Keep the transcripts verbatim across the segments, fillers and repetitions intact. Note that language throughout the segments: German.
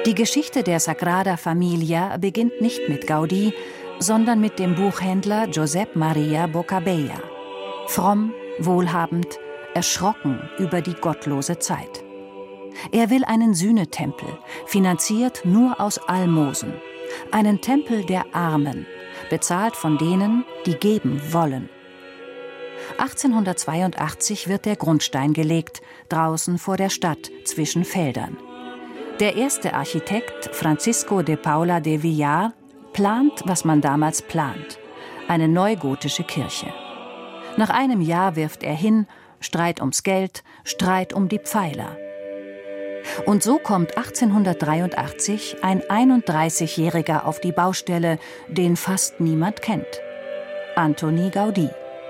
Die Geschichte der Sagrada Familia beginnt nicht mit Gaudí, sondern mit dem Buchhändler Josep Maria Boccabella. Fromm, wohlhabend, erschrocken über die gottlose Zeit. Er will einen Sühnetempel, finanziert nur aus Almosen. Einen Tempel der Armen, bezahlt von denen, die geben wollen. achtzehnhundertzweiundachtzig wird der Grundstein gelegt, draußen vor der Stadt, zwischen Feldern. Der erste Architekt, Francisco de Paula de Villar, plant, was man damals plant: eine neugotische Kirche. Nach einem Jahr wirft er hin, Streit ums Geld, Streit um die Pfeiler. Und so kommt achtzehnhundertdreiundachtzig ein einunddreißigjähriger auf die Baustelle, den fast niemand kennt: Antoni Gaudí.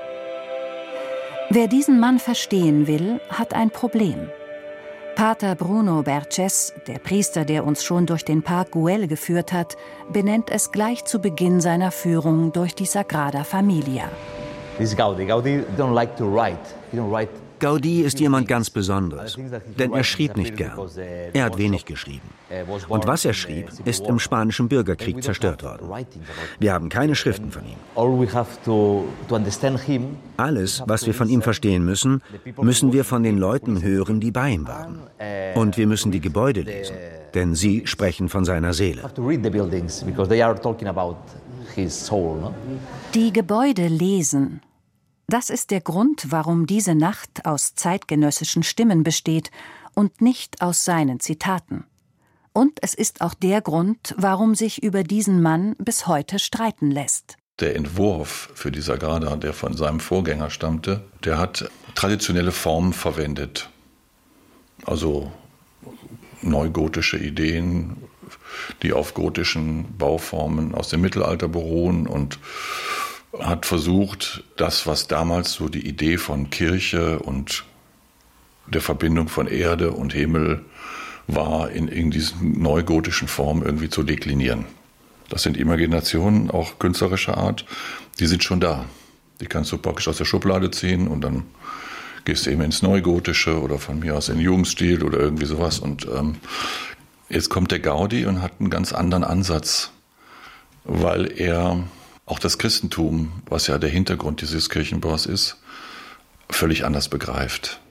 Wer diesen Mann verstehen will, hat ein Problem. Pater Bruno Berces, der Priester, der uns schon durch den Park Güell geführt hat, benennt es gleich zu Beginn seiner Führung durch die Sagrada Familia. Gaudí. Gaudí don't like to write. He don't write. Gaudí ist jemand ganz Besonderes, denn er schrieb nicht gern. Er hat wenig geschrieben. Und was er schrieb, ist im Spanischen Bürgerkrieg zerstört worden. Wir haben keine Schriften von ihm. Alles, was wir von ihm verstehen müssen, müssen wir von den Leuten hören, die bei ihm waren. Und wir müssen die Gebäude lesen, denn sie sprechen von seiner Seele. Die Gebäude lesen. Das ist der Grund, warum diese Nacht aus zeitgenössischen Stimmen besteht und nicht aus seinen Zitaten. Und es ist auch der Grund, warum sich über diesen Mann bis heute streiten lässt. Der Entwurf für die Sagrada, der von seinem Vorgänger stammte, der hat traditionelle Formen verwendet. Also neugotische Ideen, die auf gotischen Bauformen aus dem Mittelalter beruhen, und hat versucht, das, was damals so die Idee von Kirche und der Verbindung von Erde und Himmel war, in, in diesen neugotischen Formen irgendwie zu deklinieren. Das sind Imaginationen, auch künstlerischer Art, die sind schon da. Die kannst du praktisch aus der Schublade ziehen und dann gehst du eben ins Neugotische oder von mir aus in den Jugendstil oder irgendwie sowas. Und ähm, jetzt kommt der Gaudí und hat einen ganz anderen Ansatz, weil er auch das Christentum, was ja der Hintergrund dieses Kirchenbaus ist, völlig anders begreift.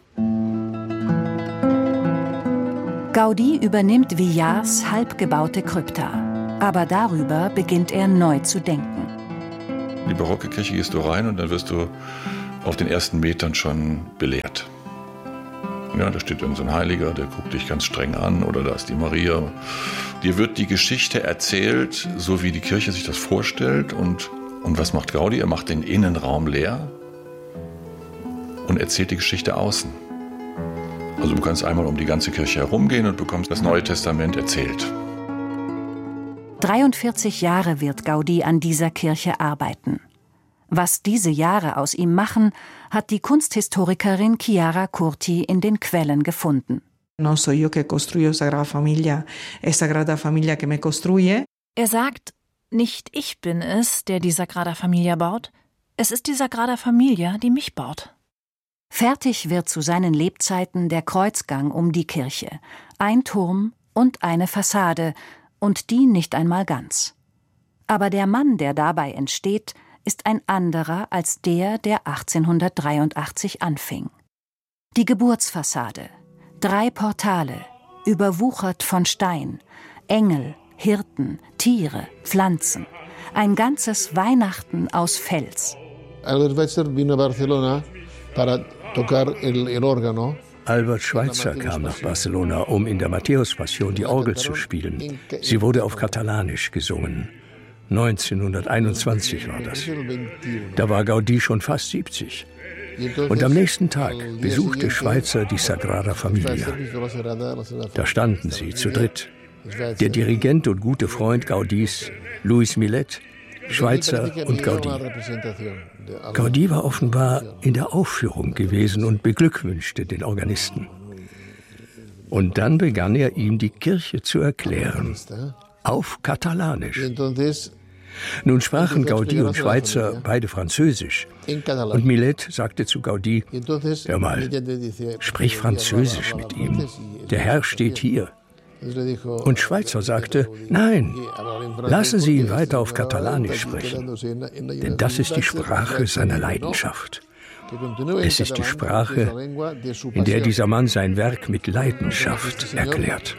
Gaudí übernimmt Villars halbgebaute Krypta. Aber darüber beginnt er neu zu denken. In die barocke Kirche gehst du rein und dann wirst du auf den ersten Metern schon belehrt. Ja, da steht irgend so ein Heiliger, der guckt dich ganz streng an, oder da ist die Maria. Dir wird die Geschichte erzählt, so wie die Kirche sich das vorstellt. Und, und was macht Gaudí? Er macht den Innenraum leer und erzählt die Geschichte außen. Also du kannst einmal um die ganze Kirche herumgehen und bekommst das Neue Testament erzählt. dreiundvierzig Jahre wird Gaudí an dieser Kirche arbeiten. Was diese Jahre aus ihm machen, hat die Kunsthistorikerin Chiara Curti in den Quellen gefunden. Er sagt, nicht ich bin es, der die Sagrada Familia baut, es ist die Sagrada Familia, die mich baut. Fertig wird zu seinen Lebzeiten der Kreuzgang um die Kirche, ein Turm und eine Fassade, und die nicht einmal ganz. Aber der Mann, der dabei entsteht, ist ein anderer als der, der achtzehnhundertdreiundachtzig anfing. Die Geburtsfassade, drei Portale, überwuchert von Stein, Engel, Hirten, Tiere, Pflanzen, ein ganzes Weihnachten aus Fels. Albert Schweitzer vino a Barcelona para tocar el, el órgano. Albert Schweitzer kam nach Barcelona, um in der Matthäus-Passion die Orgel zu spielen. Sie wurde auf Katalanisch gesungen. neunzehnhunderteinundzwanzig war das. Da war Gaudí schon fast siebzig. Und am nächsten Tag besuchte Schweitzer die Sagrada Familia. Da standen sie zu dritt. Der Dirigent und gute Freund Gaudís, Luis Millet, Schweitzer und Gaudí. Gaudí war offenbar in der Aufführung gewesen und beglückwünschte den Organisten. Und dann begann er ihm die Kirche zu erklären. Auf Katalanisch. Nun sprachen Gaudí und Schweitzer beide Französisch. Und Millet sagte zu Gaudí: Hör mal, sprich Französisch mit ihm. Der Herr steht hier. Und Schweitzer sagte, nein, lassen Sie ihn weiter auf Katalanisch sprechen, denn das ist die Sprache seiner Leidenschaft. Es ist die Sprache, in der dieser Mann sein Werk mit Leidenschaft erklärt.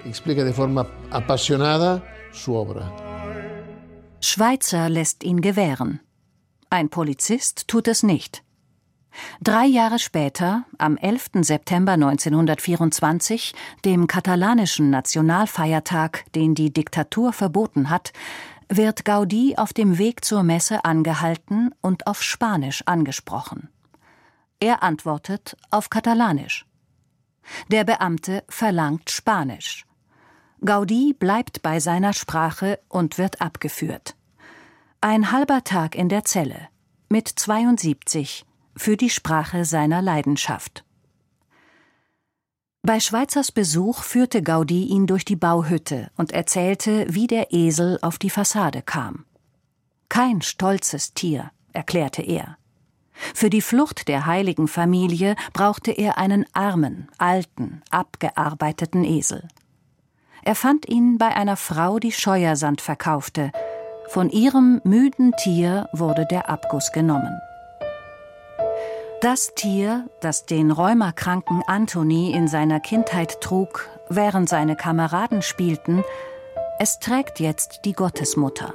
Schweitzer lässt ihn gewähren. Ein Polizist tut es nicht. Drei Jahre später, am elften September neunzehnhundertvierundzwanzig, dem katalanischen Nationalfeiertag, den die Diktatur verboten hat, wird Gaudí auf dem Weg zur Messe angehalten und auf Spanisch angesprochen. Er antwortet auf Katalanisch. Der Beamte verlangt Spanisch. Gaudí bleibt bei seiner Sprache und wird abgeführt. Ein halber Tag in der Zelle, mit zweiundsiebzig, für die Sprache seiner Leidenschaft. Bei Schweitzers Besuch führte Gaudí ihn durch die Bauhütte und erzählte, wie der Esel auf die Fassade kam. Kein stolzes Tier, erklärte er. Für die Flucht der heiligen Familie brauchte er einen armen, alten, abgearbeiteten Esel. Er fand ihn bei einer Frau, die Scheuersand verkaufte. Von ihrem müden Tier wurde der Abguss genommen. Das Tier, das den rheumakranken Antoni in seiner Kindheit trug, während seine Kameraden spielten, es trägt jetzt die Gottesmutter.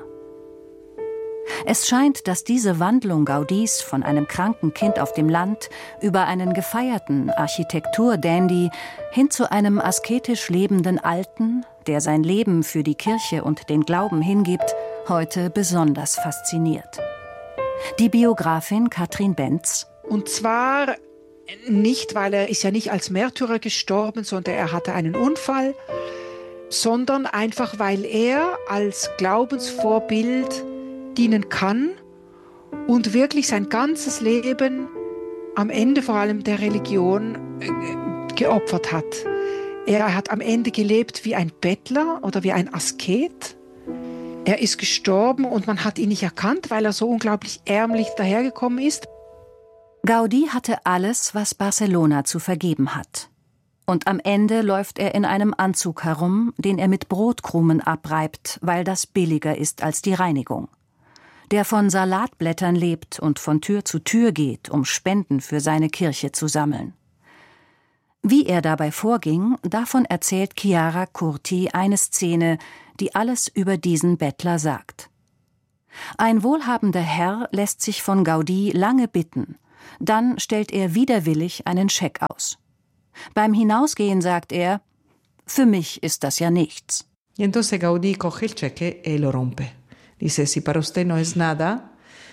Es scheint, dass diese Wandlung Gaudís von einem kranken Kind auf dem Land über einen gefeierten Architektur-Dandy hin zu einem asketisch lebenden Alten, der sein Leben für die Kirche und den Glauben hingibt, heute besonders fasziniert. Die Biografin Katrin Benz: Und zwar nicht, weil er ist ja nicht als Märtyrer gestorben, sondern er hatte einen Unfall, sondern einfach, weil er als Glaubensvorbild dienen kann und wirklich sein ganzes Leben am Ende vor allem der Religion geopfert hat. Er hat am Ende gelebt wie ein Bettler oder wie ein Asket. Er ist gestorben und man hat ihn nicht erkannt, weil er so unglaublich ärmlich dahergekommen ist. Gaudí hatte alles, was Barcelona zu vergeben hat. Und am Ende läuft er in einem Anzug herum, den er mit Brotkrumen abreibt, weil das billiger ist als die Reinigung. Der von Salatblättern lebt und von Tür zu Tür geht, um Spenden für seine Kirche zu sammeln. Wie er dabei vorging, davon erzählt Chiara Curti eine Szene, die alles über diesen Bettler sagt. Ein wohlhabender Herr lässt sich von Gaudí lange bitten. Dann stellt er widerwillig einen Scheck aus. Beim Hinausgehen sagt er: Für mich ist das ja nichts. Y entonces Gaudí coge el cheque y lo rompe. Dice, si para usted no es nada,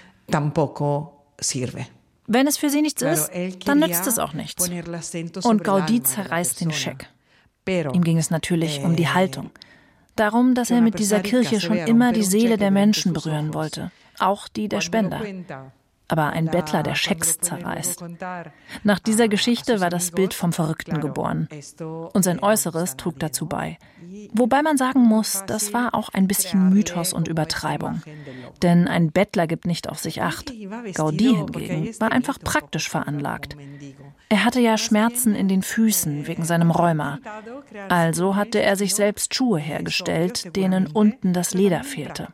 tampoco sirve. Wenn es für sie nichts ist, dann nützt es auch nichts. Und Gaudí zerreißt den Scheck. Ihm ging es natürlich um die Haltung. Darum, dass er mit dieser Kirche schon immer die Seele der Menschen berühren wollte. Auch die der Spender. Aber ein Bettler, der Schecks zerreißt. Nach dieser Geschichte war das Bild vom Verrückten geboren. Und sein Äußeres trug dazu bei. Wobei man sagen muss, das war auch ein bisschen Mythos und Übertreibung. Denn ein Bettler gibt nicht auf sich Acht. Gaudí hingegen war einfach praktisch veranlagt. Er hatte ja Schmerzen in den Füßen wegen seinem Rheuma. Also hatte er sich selbst Schuhe hergestellt, denen unten das Leder fehlte.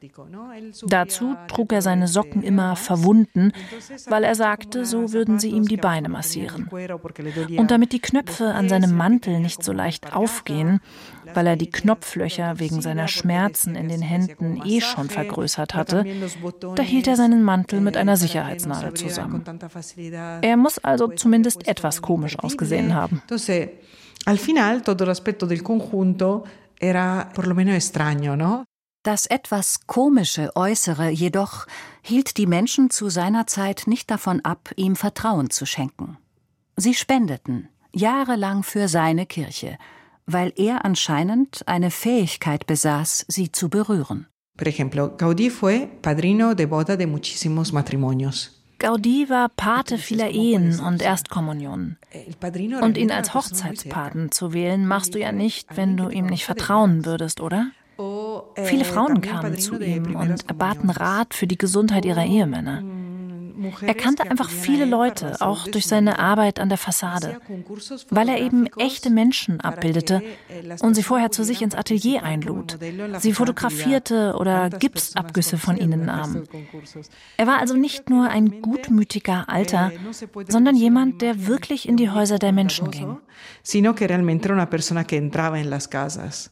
Dazu trug er seine Socken immer verwunden, weil er sagte, so würden sie ihm die Beine massieren. Und damit die Knöpfe an seinem Mantel nicht so leicht aufgehen, weil er die Knopflöcher wegen seiner Schmerzen in den Händen eh schon vergrößert hatte, da hielt er seinen Mantel mit einer Sicherheitsnadel zusammen. Er muss also zumindest etwas komisch ausgesehen haben. Al final, todo el aspecto del conjunto era por lo menos extraño, ¿no? Das etwas komische Äußere jedoch hielt die Menschen zu seiner Zeit nicht davon ab, ihm Vertrauen zu schenken. Sie spendeten jahrelang für seine Kirche, weil er anscheinend eine Fähigkeit besaß, sie zu berühren. Por ejemplo, Gaudí fue padrino de boda de muchísimos matrimonios. Gaudí war Pate vieler Ehen und Erstkommunionen. Und ihn als Hochzeitspaten zu wählen, machst du ja nicht, wenn du ihm nicht vertrauen würdest, oder? Viele Frauen kamen zu ihm und erbaten Rat für die Gesundheit ihrer Ehemänner. Er kannte einfach viele Leute, auch durch seine Arbeit an der Fassade, weil er eben echte Menschen abbildete und sie vorher zu sich ins Atelier einlud. Sie fotografierte oder Gipsabgüsse von ihnen nahm. Er war also nicht nur ein gutmütiger Alter, sondern jemand, der wirklich in die Häuser der Menschen ging. Sino que realmente era una persona que entraba en las casas.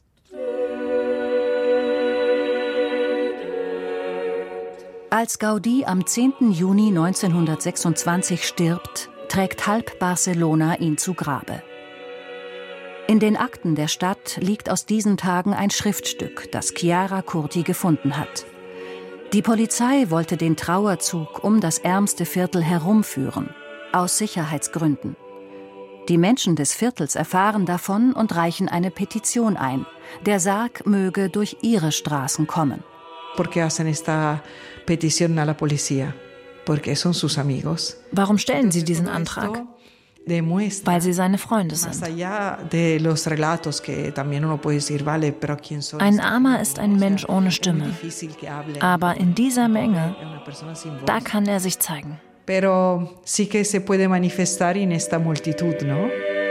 Als Gaudí am zehnten Juni neunzehnhundertsechsundzwanzig stirbt, trägt halb Barcelona ihn zu Grabe. In den Akten der Stadt liegt aus diesen Tagen ein Schriftstück, das Chiara Curti gefunden hat. Die Polizei wollte den Trauerzug um das ärmste Viertel herumführen, aus Sicherheitsgründen. Die Menschen des Viertels erfahren davon und reichen eine Petition ein. Der Sarg möge durch ihre Straßen kommen. Warum stellen sie diesen Antrag? Weil sie seine Freunde sind. Ein Armer ist ein Mensch ohne Stimme. Aber in dieser Menge, da kann er sich zeigen. Pero sí que se puede manifestar en esta multitud, ¿no?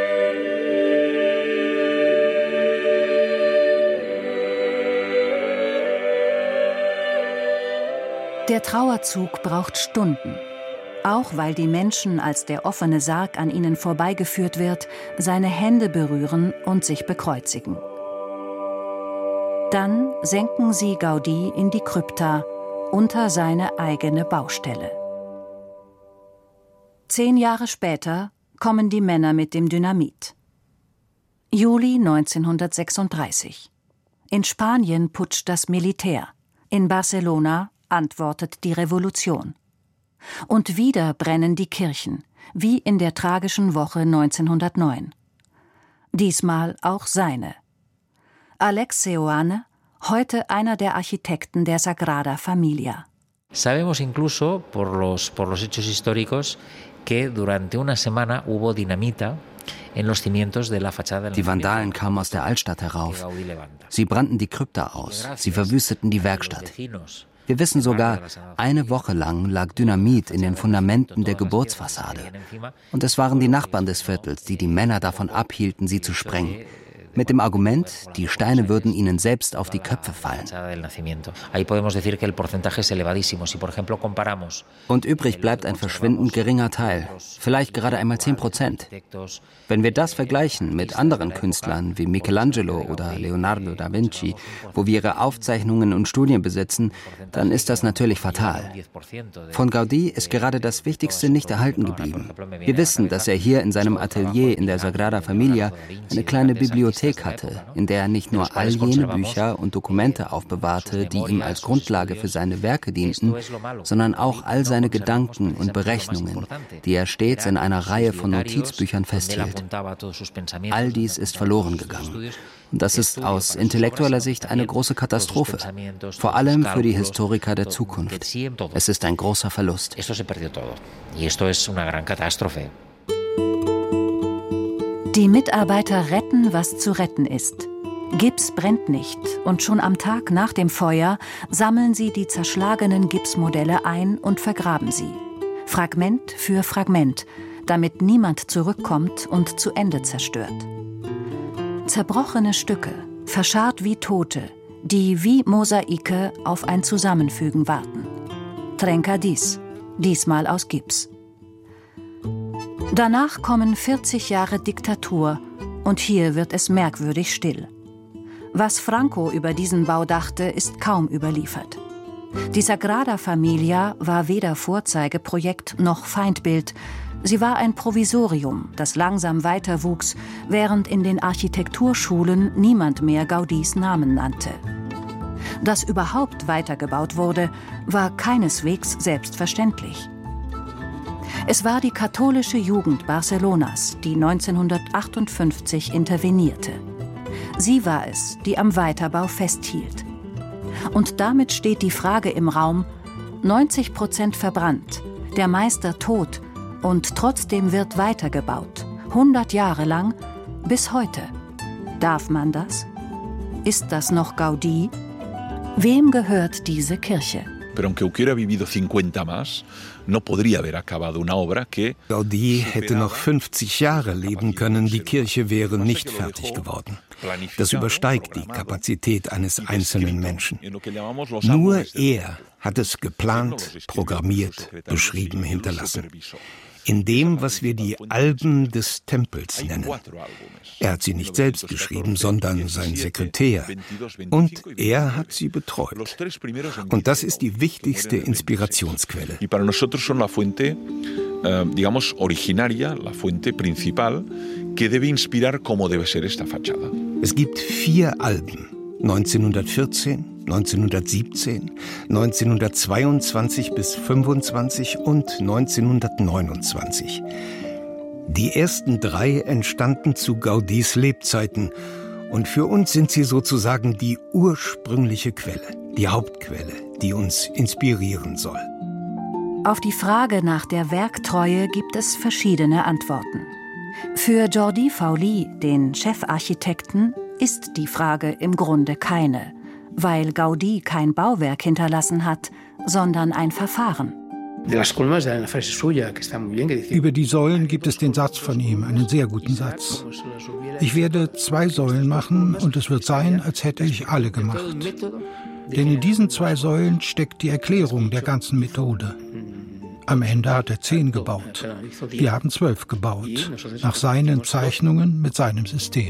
Der Trauerzug braucht Stunden. Auch weil die Menschen, als der offene Sarg an ihnen vorbeigeführt wird, seine Hände berühren und sich bekreuzigen. Dann senken sie Gaudí in die Krypta, unter seine eigene Baustelle. Zehn Jahre später kommen die Männer mit dem Dynamit. Juli neunzehnhundertsechsunddreißig. In Spanien putscht das Militär. In Barcelona antwortet die Revolution. Und wieder brennen die Kirchen, wie in der tragischen Woche neunzehnhundertneun. Diesmal auch seine. Alex Seoane, heute einer der Architekten der Sagrada Familia. Sabemos incluso por los, por los hechos históricos que durante una semana hubo dinamita. Die Vandalen kamen aus der Altstadt herauf. Sie brannten die Krypta aus. Sie verwüsteten die Werkstatt. Wir wissen sogar, eine Woche lang lag Dynamit in den Fundamenten der Geburtsfassade. Und es waren die Nachbarn des Viertels, die die Männer davon abhielten, sie zu sprengen. Mit dem Argument, die Steine würden ihnen selbst auf die Köpfe fallen. Und übrig bleibt ein verschwindend geringer Teil, vielleicht gerade einmal zehn Prozent. Wenn wir das vergleichen mit anderen Künstlern wie Michelangelo oder Leonardo da Vinci, wo wir ihre Aufzeichnungen und Studien besitzen, dann ist das natürlich fatal. Von Gaudí ist gerade das Wichtigste nicht erhalten geblieben. Wir wissen, dass er hier in seinem Atelier in der Sagrada Familia eine kleine Bibliothek hatte, in der er nicht nur all jene Bücher und Dokumente aufbewahrte, die ihm als Grundlage für seine Werke dienten, sondern auch all seine Gedanken und Berechnungen, die er stets in einer Reihe von Notizbüchern festhielt. All dies ist verloren gegangen. Und das ist aus intellektueller Sicht eine große Katastrophe, vor allem für die Historiker der Zukunft. Es ist ein großer Verlust. Die Mitarbeiter retten, was zu retten ist. Gips brennt nicht und schon am Tag nach dem Feuer sammeln sie die zerschlagenen Gipsmodelle ein und vergraben sie. Fragment für Fragment, damit niemand zurückkommt und zu Ende zerstört. Zerbrochene Stücke, verscharrt wie Tote, die wie Mosaike auf ein Zusammenfügen warten. Trencadís, diesmal aus Gips. Danach kommen vierzig Jahre Diktatur und hier wird es merkwürdig still. Was Franco über diesen Bau dachte, ist kaum überliefert. Die Sagrada Familia war weder Vorzeigeprojekt noch Feindbild. Sie war ein Provisorium, das langsam weiter wuchs, während in den Architekturschulen niemand mehr Gaudís Namen nannte. Dass überhaupt weitergebaut wurde, war keineswegs selbstverständlich. Es war die katholische Jugend Barcelonas, die neunzehnhundertachtundfünfzig intervenierte. Sie war es, die am Weiterbau festhielt. Und damit steht die Frage im Raum, neunzig Prozent verbrannt, der Meister tot und trotzdem wird weitergebaut, hundert Jahre lang, bis heute. Darf man das? Ist das noch Gaudí? Wem gehört diese Kirche? Gaudí hätte noch fünfzig Jahre leben können, die Kirche wäre nicht fertig geworden. Das übersteigt die Kapazität eines einzelnen Menschen. Nur er hat es geplant, programmiert, beschrieben, hinterlassen. In dem, was wir die Alben des Tempels nennen. Er hat sie nicht selbst geschrieben, sondern sein Sekretär. Und er hat sie betreut. Und das ist die wichtigste Inspirationsquelle. Es gibt vier Alben. neunzehnhundertvierzehn, neunzehnhundertsiebzehn, neunzehnhundertzweiundzwanzig bis fünfundzwanzig und neunzehnhundertneunundzwanzig. Die ersten drei entstanden zu Gaudís Lebzeiten und für uns sind sie sozusagen die ursprüngliche Quelle, die Hauptquelle, die uns inspirieren soll. Auf die Frage nach der Werktreue gibt es verschiedene Antworten. Für Jordi Fauly, den Chefarchitekten, ist die Frage im Grunde keine, weil Gaudí kein Bauwerk hinterlassen hat, sondern ein Verfahren. Über die Säulen gibt es den Satz von ihm, einen sehr guten Satz. Ich werde zwei Säulen machen und es wird sein, als hätte ich alle gemacht. Denn in diesen zwei Säulen steckt die Erklärung der ganzen Methode. Am Ende hat er zehn gebaut. Wir haben zwölf gebaut, nach seinen Zeichnungen mit seinem System.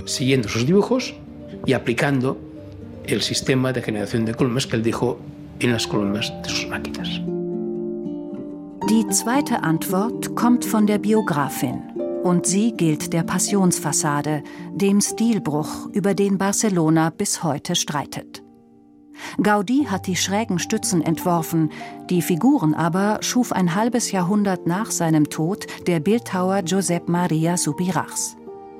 Die zweite Antwort kommt von der Biografin. Und sie gilt der Passionsfassade, dem Stilbruch, über den Barcelona bis heute streitet. Gaudí hat die schrägen Stützen entworfen, die Figuren aber schuf ein halbes Jahrhundert nach seinem Tod der Bildhauer Josep Maria Subirachs.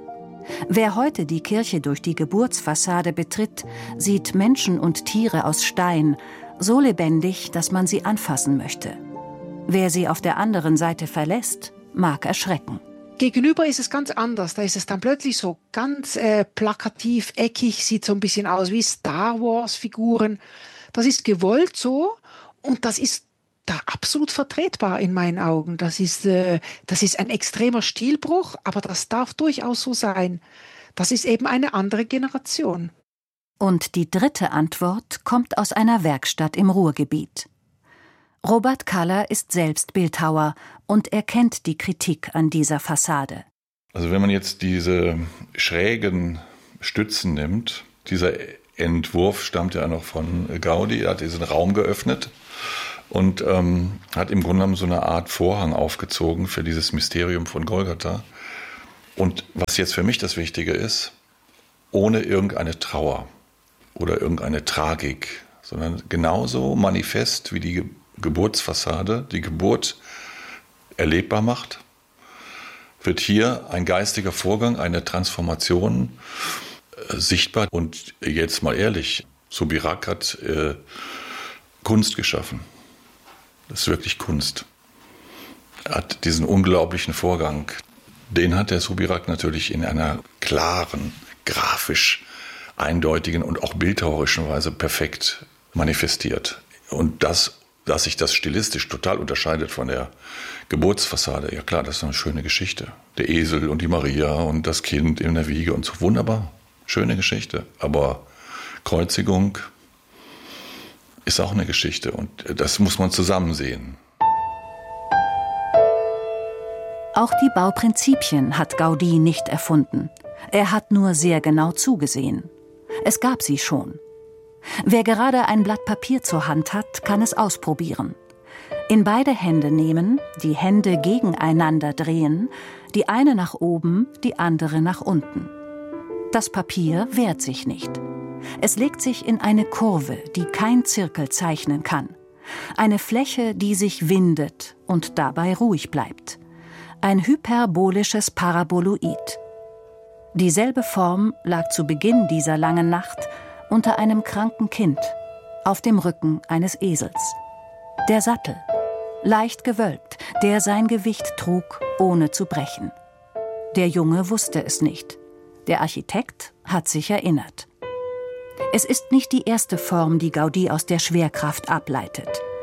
Wer heute die Kirche durch die Geburtsfassade betritt, sieht Menschen und Tiere aus Stein, so lebendig, dass man sie anfassen möchte. Wer sie auf der anderen Seite verlässt, mag erschrecken. Gegenüber ist es ganz anders. Da ist es dann plötzlich so ganz äh, plakativ, eckig, sieht so ein bisschen aus wie Star Wars-Figuren. Das ist gewollt so und das ist da absolut vertretbar in meinen Augen. Das ist, äh, das ist ein extremer Stilbruch, aber das darf durchaus so sein. Das ist eben eine andere Generation. Und die dritte Antwort kommt aus einer Werkstatt im Ruhrgebiet. Robert Kaller ist selbst Bildhauer und er kennt die Kritik an dieser Fassade. Also wenn man jetzt diese schrägen Stützen nimmt, dieser Entwurf stammt ja noch von Gaudí, er hat diesen Raum geöffnet und ähm, hat im Grunde genommen so eine Art Vorhang aufgezogen für dieses Mysterium von Golgatha. Und was jetzt für mich das Wichtige ist, ohne irgendeine Trauer oder irgendeine Tragik, sondern genauso manifest wie die Geburtsfassade, die Geburt erlebbar macht, wird hier ein geistiger Vorgang, eine Transformation äh, sichtbar. Und jetzt mal ehrlich, Subirach hat äh, Kunst geschaffen. Das ist wirklich Kunst. Er hat diesen unglaublichen Vorgang, den hat der Subirach natürlich in einer klaren, grafisch eindeutigen und auch bildhauerischen Weise perfekt manifestiert. Und das dass sich das stilistisch total unterscheidet von der Geburtsfassade. Ja klar, das ist eine schöne Geschichte. Der Esel und die Maria und das Kind in der Wiege und so. Wunderbar, schöne Geschichte. Aber Kreuzigung ist auch eine Geschichte und das muss man zusammen sehen. Auch die Bauprinzipien hat Gaudí nicht erfunden. Er hat nur sehr genau zugesehen. Es gab sie schon. Wer gerade ein Blatt Papier zur Hand hat, kann es ausprobieren. In beide Hände nehmen, die Hände gegeneinander drehen, die eine nach oben, die andere nach unten. Das Papier wehrt sich nicht. Es legt sich in eine Kurve, die kein Zirkel zeichnen kann. Eine Fläche, die sich windet und dabei ruhig bleibt. Ein hyperbolisches Paraboloid. Dieselbe Form lag zu Beginn dieser langen Nacht unter einem kranken Kind, auf dem Rücken eines Esels. Der Sattel, leicht gewölbt, der sein Gewicht trug, ohne zu brechen. Der Junge wusste es nicht. Der Architekt hat sich erinnert. Es ist nicht die erste Form, die Gaudí aus der Schwerkraft ableitet.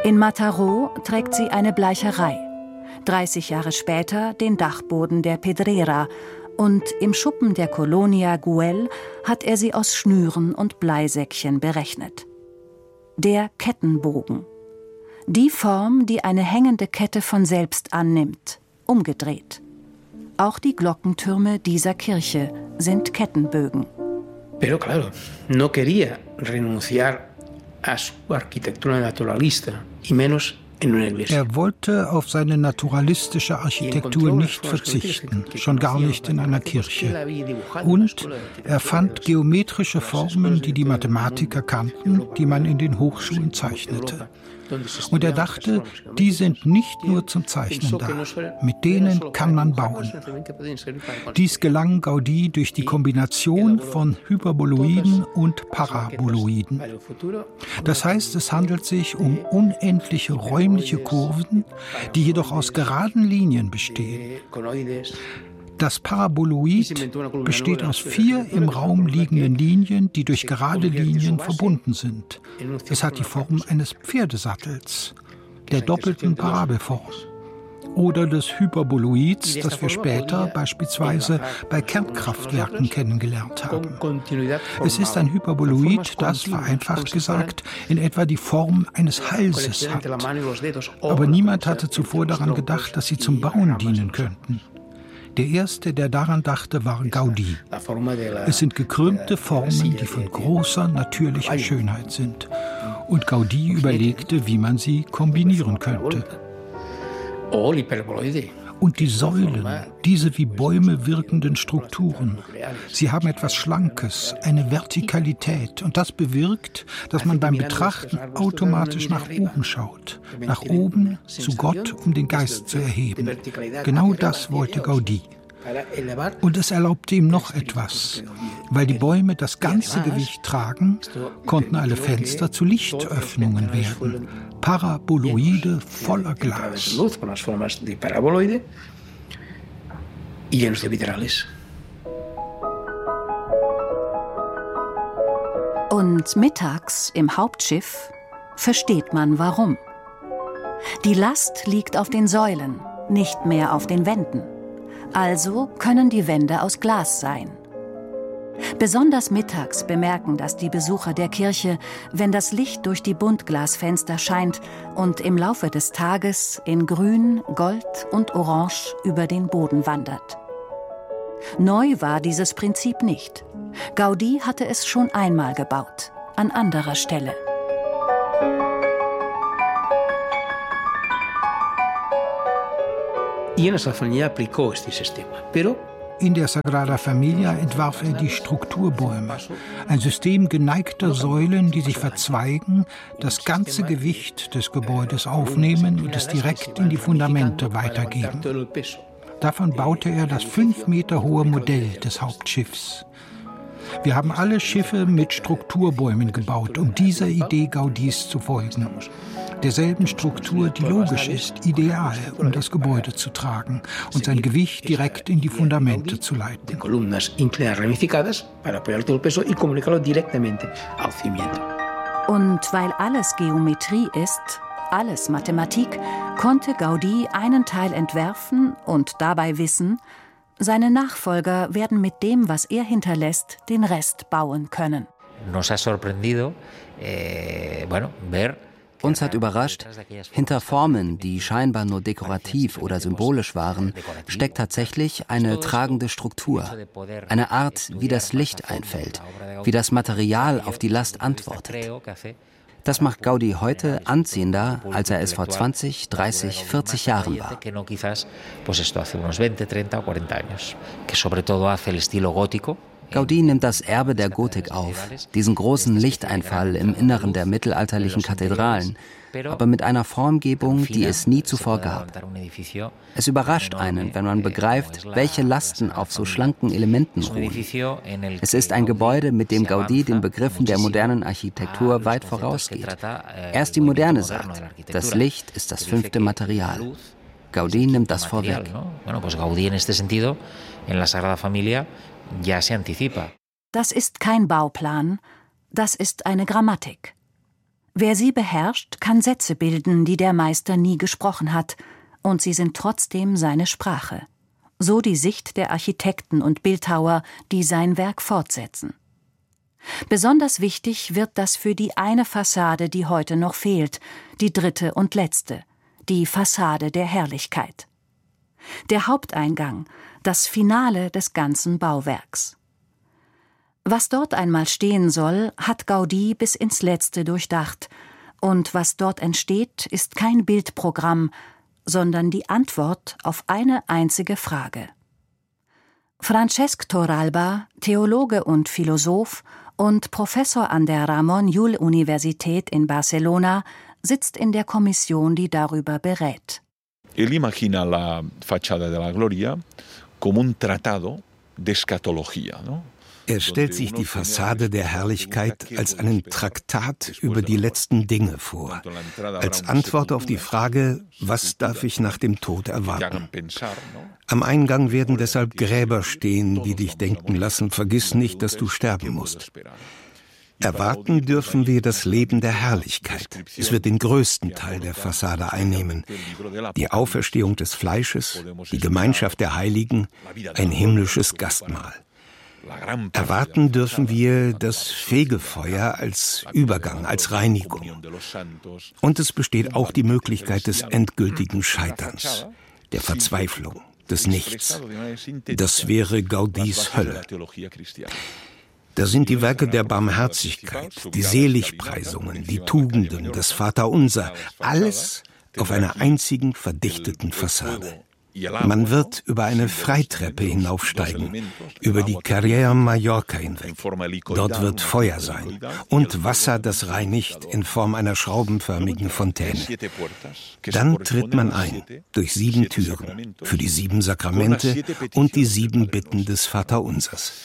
In Mataró trägt sie eine Bleicherei. dreißig Jahre später den Dachboden der Pedrera. Und im Schuppen der Colonia Güell hat er sie aus Schnüren und Bleisäckchen berechnet. Der Kettenbogen. Die Form, die eine hängende Kette von selbst annimmt, umgedreht. Auch die Glockentürme dieser Kirche sind Kettenbögen. Pero claro, no quería renunciar a su arquitectura naturalista, y menos en una iglesia. Er wollte auf seine naturalistische Architektur nicht verzichten, schon gar nicht in einer Kirche. Und er fand geometrische Formen, die die Mathematiker kannten, die man in den Hochschulen zeichnete. Und er dachte, die sind nicht nur zum Zeichnen da, mit denen kann man bauen. Dies gelang Gaudí durch die Kombination von Hyperboloiden und Paraboloiden. Das heißt, es handelt sich um unendliche räumliche Kurven, die jedoch aus geraden Linien bestehen. Das Paraboloid besteht aus vier im Raum liegenden Linien, die durch gerade Linien verbunden sind. Es hat die Form eines Pferdesattels, der doppelten Parabelform. Oder des Hyperboloids, das wir später beispielsweise bei Kernkraftwerken kennengelernt haben. Es ist ein Hyperboloid, das, vereinfacht gesagt, in etwa die Form eines Halses hat. Aber niemand hatte zuvor daran gedacht, dass sie zum Bauen dienen könnten. Der erste, der daran dachte, war Gaudí. Es sind gekrümmte Formen, die von großer natürlicher Schönheit sind. Und Gaudí überlegte, wie man sie kombinieren könnte. Und die Säulen, diese wie Bäume wirkenden Strukturen, sie haben etwas Schlankes, eine Vertikalität. Und das bewirkt, dass man beim Betrachten automatisch nach oben schaut. Nach oben zu Gott, um den Geist zu erheben. Genau das wollte Gaudí. Und es erlaubte ihm noch etwas. Weil die Bäume das ganze Gewicht tragen, konnten alle Fenster zu Lichtöffnungen werden. Paraboloide voller Glas. Und mittags im Hauptschiff versteht man warum. Die Last liegt auf den Säulen, nicht mehr auf den Wänden. Also können die Wände aus Glas sein. Besonders mittags bemerken das die Besucher der Kirche, wenn das Licht durch die Buntglasfenster scheint und im Laufe des Tages in Grün, Gold und Orange über den Boden wandert. Neu war dieses Prinzip nicht. Gaudí hatte es schon einmal gebaut, an anderer Stelle. In der Sagrada Familia entwarf er die Strukturbäume, ein System geneigter Säulen, die sich verzweigen, das ganze Gewicht des Gebäudes aufnehmen und es direkt in die Fundamente weitergeben. Davon baute er das fünf Meter hohe Modell des Hauptschiffs. Wir haben alle Schiffe mit Strukturbäumen gebaut, um dieser Idee Gaudís zu folgen. Derselben Struktur, die logisch ist, ideal, um das Gebäude zu tragen und sein Gewicht direkt in die Fundamente zu leiten. Und weil alles Geometrie ist, alles Mathematik, konnte Gaudí einen Teil entwerfen und dabei wissen, seine Nachfolger werden mit dem, was er hinterlässt, den Rest bauen können. Uns hat überrascht, hinter Formen, die scheinbar nur dekorativ oder symbolisch waren, steckt tatsächlich eine tragende Struktur. Eine Art, wie das Licht einfällt, wie das Material auf die Last antwortet. Das macht Gaudí heute anziehender, als er es vor zwanzig, dreißig, vierzig Jahren war. Gaudí nimmt das Erbe der Gotik auf, diesen großen Lichteinfall im Inneren der mittelalterlichen Kathedralen, aber mit einer Formgebung, die es nie zuvor gab. Es überrascht einen, wenn man begreift, welche Lasten auf so schlanken Elementen ruhen. Es ist ein Gebäude, mit dem Gaudí den Begriffen der modernen Architektur weit vorausgeht. Erst die Moderne sagt, das Licht ist das fünfte Material. Gaudí nimmt das vorweg. Das ist kein Bauplan, das ist eine Grammatik. Wer sie beherrscht, kann Sätze bilden, die der Meister nie gesprochen hat, und sie sind trotzdem seine Sprache. So die Sicht der Architekten und Bildhauer, die sein Werk fortsetzen. Besonders wichtig wird das für die eine Fassade, die heute noch fehlt, die dritte und letzte, die Fassade der Herrlichkeit. Der Haupteingang, das Finale des ganzen Bauwerks. Was dort einmal stehen soll, hat Gaudí bis ins Letzte durchdacht, und was dort entsteht, ist kein Bildprogramm, sondern die Antwort auf eine einzige Frage. Francesc Torralba, Theologe und Philosoph und Professor an der Ramon Llull Universität in Barcelona, sitzt in der Kommission, die darüber berät. Él imagina la fachada de la Gloria como un tratado de escatología, ¿no? Er stellt sich die Fassade der Herrlichkeit als einen Traktat über die letzten Dinge vor, als Antwort auf die Frage, was darf ich nach dem Tod erwarten? Am Eingang werden deshalb Gräber stehen, die dich denken lassen, vergiss nicht, dass du sterben musst. Erwarten dürfen wir das Leben der Herrlichkeit. Es wird den größten Teil der Fassade einnehmen. Die Auferstehung des Fleisches, die Gemeinschaft der Heiligen, ein himmlisches Gastmahl. Erwarten dürfen wir das Fegefeuer als Übergang, als Reinigung. Und es besteht auch die Möglichkeit des endgültigen Scheiterns, der Verzweiflung, des Nichts. Das wäre Gaudís Hölle. Da sind die Werke der Barmherzigkeit, die Seligpreisungen, die Tugenden, das Vaterunser, alles auf einer einzigen verdichteten Fassade. Man wird über eine Freitreppe hinaufsteigen, über die Carrera Mallorca hinweg. Dort wird Feuer sein und Wasser, das reinigt in Form einer schraubenförmigen Fontäne. Dann tritt man ein durch sieben Türen für die sieben Sakramente und die sieben Bitten des Vaterunsers.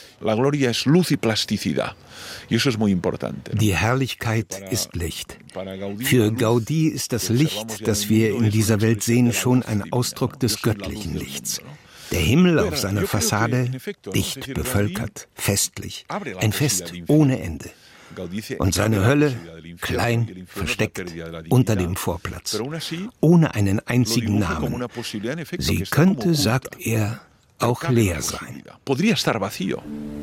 Die Herrlichkeit ist Licht. Für Gaudí ist das Licht, das wir in dieser Welt sehen, schon ein Ausdruck des göttlichen Lichts. Der Himmel auf seiner Fassade, dicht bevölkert, festlich, ein Fest ohne Ende. Und seine Hölle, klein, versteckt, unter dem Vorplatz, ohne einen einzigen Namen. Sie könnte, sagt er, auch leer sein.